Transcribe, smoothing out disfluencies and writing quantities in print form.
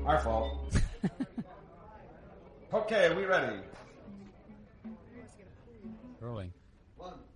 Our fault. Okay, are we ready? Rolling. 1,